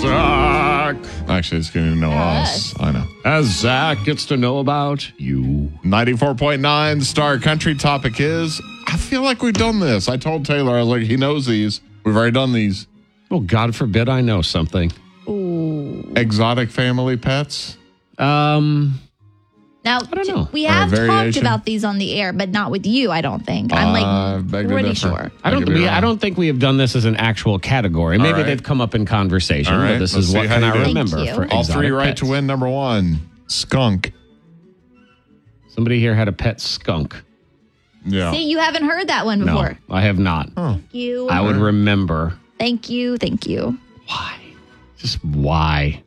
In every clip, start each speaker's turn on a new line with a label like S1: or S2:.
S1: Zach.
S2: Actually, it's getting to know us. I know.
S1: As Zach gets to know about you.
S2: 94.9 Star Country topic is, I feel like we've done this. I told Taylor, I was like, he knows these. We've already done these.
S1: Oh, God forbid I know something.
S3: Ooh.
S2: Exotic family pets.
S3: Now,
S1: I don't know.
S3: we have talked
S2: variation?
S3: about these on the air, but not with you, I don't think. I'm
S2: beg to
S3: pretty
S2: differ.
S3: sure.
S1: I don't think we have done this as an actual category. Maybe
S2: right.
S1: they've come up in conversation,
S2: All right,
S1: but this
S2: let's
S1: is
S2: see
S1: what
S2: how
S1: can
S2: you
S1: I
S2: do.
S1: remember
S3: Thank you.
S1: for
S2: All
S1: exotic
S2: three right
S1: pets.
S2: to win. Number one, skunk.
S1: Somebody here had a pet skunk.
S2: Yeah.
S3: See, you haven't heard that one
S1: No,
S3: before.
S1: I have not.
S3: You.
S1: I would remember.
S3: Thank you. Thank you.
S1: Why? Just why?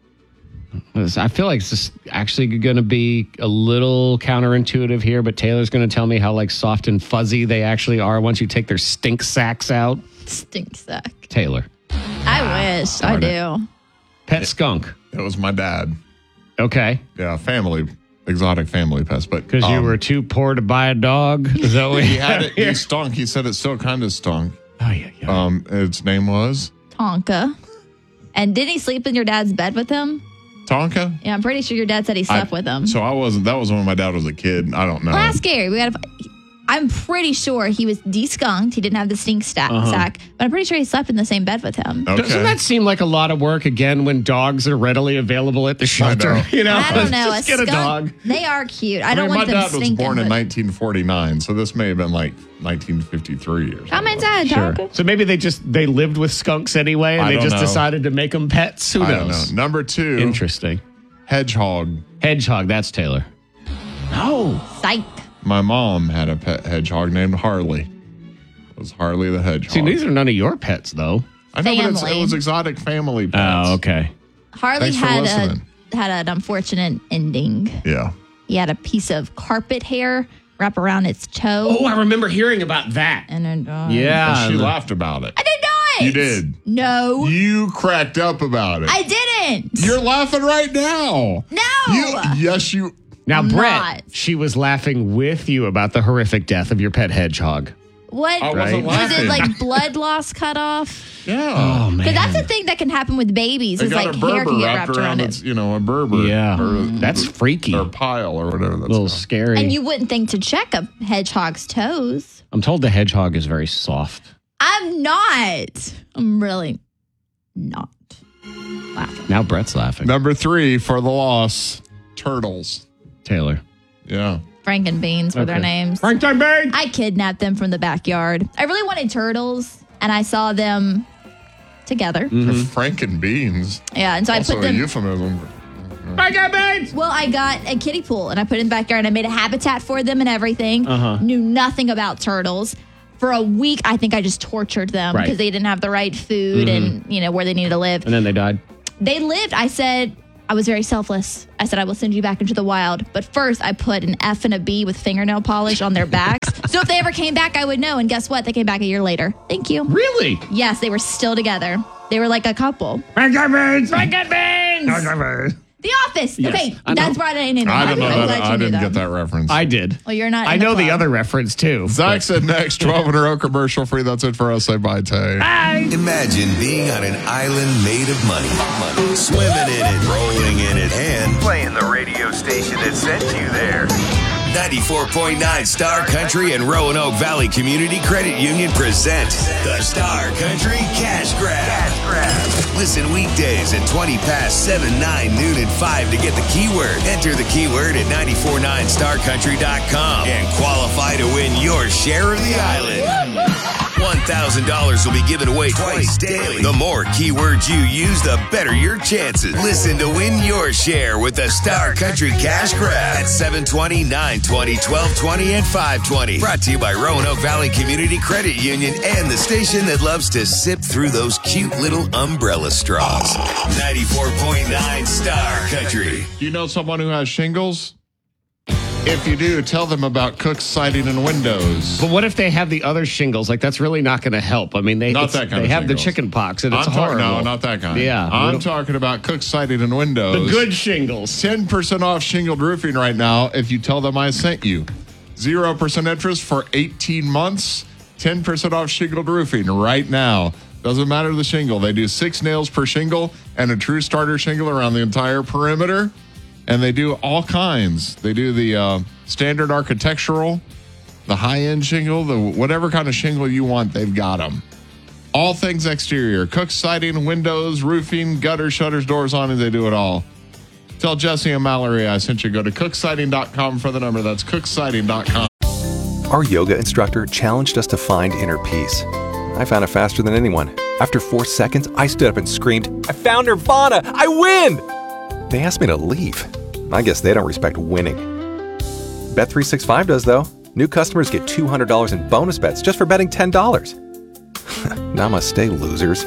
S1: I feel like this is actually going to be a little counterintuitive here, but Taylor's going to tell me how like soft and fuzzy they actually are once you take their stink sacks out.
S3: Stink sack.
S1: Taylor.
S3: I wish. I
S1: darn
S3: do.
S1: Pet skunk.
S2: It was my dad.
S1: Okay.
S2: Yeah, exotic family pets. But
S1: Because you were too poor to buy a dog. Is that what
S2: he had it. He stunk. He said it still kind of stunk.
S1: Oh, yeah.
S2: Its name was
S3: Tonka. And didn't he sleep in your dad's bed with him?
S2: Tonka.
S3: Yeah, I'm pretty sure your dad said he slept with him.
S2: So I wasn't. That was when my dad was a kid. I don't know.
S3: Well, that's scary. I'm pretty sure he was de-skunked. He didn't have the stink sack, but I'm pretty sure he slept in the same bed with him.
S2: Okay.
S1: Doesn't that seem like a lot of work again when dogs are readily available at the shelter?
S2: know.
S1: You know,
S3: I don't know.
S1: Just get a dog.
S3: They are cute. I don't
S2: my
S3: want them
S2: dad was
S3: stinking.
S2: born in
S3: but-
S2: 1949, so this may have been like 1953 or something.
S3: Come inside,
S1: Sure.
S3: Tonka.
S1: So maybe they lived with skunks anyway, and
S2: I
S1: they
S2: don't
S1: just
S2: know.
S1: decided to make them pets. Who
S2: I don't know.
S1: knows?
S2: Number two,
S1: Interesting.
S2: hedgehog.
S1: Hedgehog. That's Taylor. No.
S3: Psych.
S2: My mom had a pet hedgehog named Harley. It was Harley the hedgehog.
S1: See, these are none of your pets, though.
S2: I know, but it
S3: Family.
S2: was exotic family pets.
S1: Oh, okay.
S3: Harley
S2: Thanks for listening.
S3: had an unfortunate ending.
S2: Yeah.
S3: He had a piece of carpet hair wrap around its toe.
S1: Oh, I remember hearing about that.
S3: And then,
S1: Yeah.
S2: Well, she laughed about it.
S3: I did not.
S2: You did.
S3: No.
S2: You cracked up about it.
S3: I didn't.
S2: You're laughing right now.
S3: No.
S2: Yes, you.
S1: Now,
S3: I'm
S1: Brett,
S3: not.
S1: she was laughing with you about the horrific death of your pet hedgehog.
S3: What?
S2: I wasn't
S3: Was
S2: laughing.
S3: it like blood loss cut off?
S2: Yeah.
S1: Oh, man.
S3: Because that's a thing that can happen with babies.
S2: They
S3: Is
S2: got
S3: like
S2: a
S3: hair
S2: Berber
S3: can get
S2: wrapped
S3: wrapped
S2: around
S3: around
S2: its,
S3: it.
S2: a Berber.
S1: Yeah.
S2: Or,
S1: That's freaky.
S2: or pile or whatever that's
S1: A little
S2: called.
S1: scary.
S3: And you wouldn't think to check a hedgehog's toes.
S1: I'm told the hedgehog is very soft.
S3: I'm not. I'm really not laughing.
S1: Now Brett's laughing.
S2: Number three for the loss, turtles.
S1: Taylor.
S2: Yeah.
S3: Frank and Beans were their
S1: Okay.
S3: names.
S1: Frank Time Babe.
S3: I kidnapped them from the backyard. I really wanted turtles, and I saw them together.
S1: Mm-hmm.
S2: Frank and beans.
S3: Yeah, and so I
S2: Also
S3: put
S2: a
S3: them.
S2: euphemism.
S1: Frank Time Babe.
S3: Well, I got a kiddie pool and I put it in the backyard and I made a habitat for them and everything. Knew nothing about turtles. For a week, I think I just tortured them
S1: Right.
S3: because they didn't have the right food and, where they needed to live.
S1: And then they died.
S3: They lived. I said, I was very selfless. I said, I will send you back into the wild. But first, I put an F and a B with fingernail polish on their backs. So if they ever came back, I would know. And guess what? They came back a year later. Thank you.
S1: Really?
S3: Yes, they were still together. They were like a couple.
S1: Frank Time Babe. Frank Time Babe.
S3: The Office.
S1: Yes,
S3: okay,
S1: I know.
S3: that's right. I didn't know.
S2: I don't know
S3: I'm
S2: that.
S3: glad you
S2: I
S3: knew
S2: didn't get that reference.
S1: I did.
S3: Well, you're not.
S1: I
S3: in
S1: know the
S3: club.
S1: other reference too.
S2: Zach said next, 12 in a row commercial free. That's it for us. Say bye, Tay.
S4: Imagine being on an island made of money. Swimming in it, rolling in it, and
S5: Playing the radio station that sent you there.
S4: 94.9 Star Country and Roanoke Valley Community Credit Union present the Star Country Cash Grab. Listen weekdays at 20 past 7, 9, noon, and 5 to get the keyword. Enter the keyword at 949starcountry.com and qualify to win your share of the island. $1,000 will be given away twice daily. The more keywords you use, the better your chances. Listen to win your share with the Star Country Cash Grab at 720, 920, 1220, and 520. Brought to you by Roanoke Valley Community Credit Union and the station that loves to sip through those cute little umbrella straws. 94.9 Star Country.
S2: Do you know someone who has shingles? If you do, tell them about Cook's Siding and Windows.
S1: But what if they have the other shingles? Like, that's really not going to help. I mean, they
S2: Not that kind
S1: they
S2: of
S1: have the
S2: shingles.
S1: chicken pox, and it's horrible.
S2: No, not that kind.
S1: Yeah.
S2: I'm talking about Cook's Siding and Windows.
S1: The good shingles.
S2: 10% off shingled roofing right now if you tell them I sent you. 0% interest for 18 months. 10% off shingled roofing right now. Doesn't matter the shingle. They do 6 nails per shingle and a true starter shingle around the entire perimeter. And they do all kinds. They do the standard architectural, the high-end shingle, the whatever kind of shingle you want, they've got them. All things exterior. Cook siding, windows, roofing, gutters, shutters, doors, awnings, they do it all. Tell Jesse and Mallory I sent you. Go to cooksiding.com for the number. That's cooksiding.com.
S6: Our yoga instructor challenged us to find inner peace. I found it faster than anyone. After 4 seconds, I stood up and screamed, "I found Nirvana! I win!" They asked me to leave. I guess they don't respect winning. Bet365 does, though. New customers get $200 in bonus bets just for betting $10. Namaste, losers.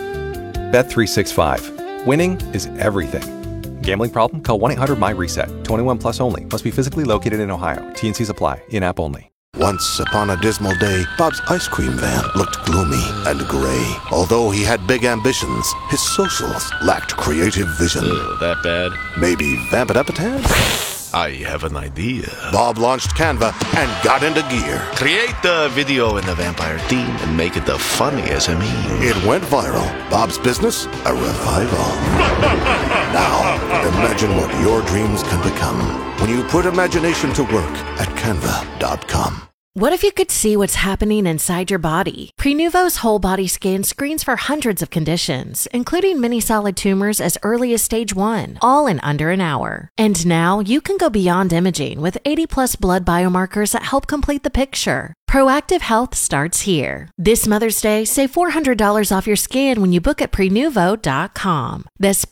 S6: Bet365. Winning is everything. Gambling problem? Call 1-800-MY-RESET. 21 plus only. Must be physically located in Ohio. T&Cs apply. In-app only.
S7: Once upon a dismal day, Bob's ice cream van looked gloomy and gray. Although he had big ambitions, his socials lacked creative vision.
S8: That bad?
S7: Maybe vamp it up a tad?
S8: I have an idea.
S7: Bob launched Canva and got into gear.
S8: Create the video in the vampire theme and make it the funniest of me.
S7: It went viral. Bob's business, a revival. Now, imagine what your dreams can become when you put imagination to work at canva.com.
S9: What if you could see what's happening inside your body? Prenuvo's whole body scan screens for hundreds of conditions, including many solid tumors as early as stage 1, all in under an hour. And now you can go beyond imaging with 80+ blood biomarkers that help complete the picture. Proactive health starts here. This Mother's Day, save $400 off your scan when you book at Prenuvo.com. That's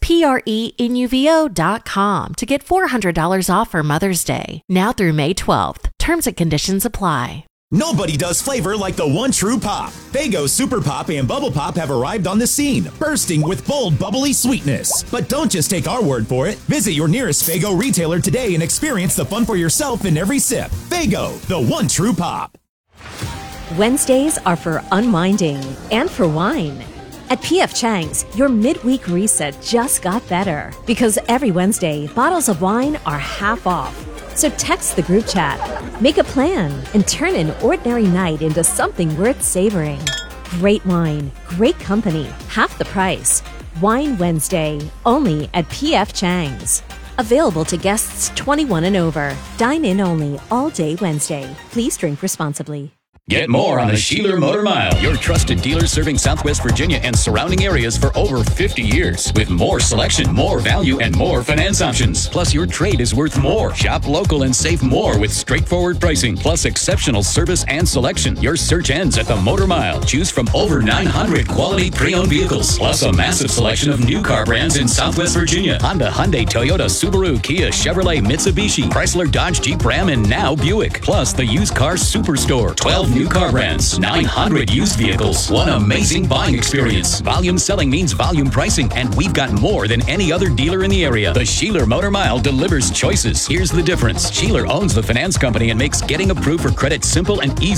S9: Prenuvo.com to get $400 off for Mother's Day. Now through May 12th. Terms and conditions apply.
S10: Nobody does flavor like the one true pop. Faygo Super Pop and Bubble Pop have arrived on the scene, bursting with bold, bubbly sweetness. But don't just take our word for it. Visit your nearest Faygo retailer today and experience the fun for yourself in every sip. Faygo, the one true pop.
S11: Wednesdays are for unwinding and for wine. At P.F. Chang's, your midweek reset just got better because every Wednesday, bottles of wine are half off. So text the group chat, make a plan, and turn an ordinary night into something worth savoring. Great wine, great company, half the price. Wine Wednesday, only at P.F. Chang's. Available to guests 21 and over. Dine in only all day Wednesday. Please drink responsibly.
S12: Get more on the Sheeler Motor Mile, your trusted dealer serving Southwest Virginia and surrounding areas for over 50 years. With more selection, more value, and more finance options. Plus, your trade is worth more. Shop local and save more with straightforward pricing, plus exceptional service and selection. Your search ends at the Motor Mile. Choose from over 900 quality pre-owned vehicles, plus a massive selection of new car brands in Southwest Virginia. Honda, Hyundai, Toyota, Subaru, Kia, Chevrolet, Mitsubishi, Chrysler, Dodge, Jeep, Ram, and now Buick. Plus, the used car superstore. 12 new car brands, 900 used vehicles, one amazing buying experience. Volume selling means volume pricing, and we've got more than any other dealer in the area. The Sheeler Motor Mile delivers choices. Here's the difference. Sheeler owns the finance company and makes getting approved for credit simple and easy.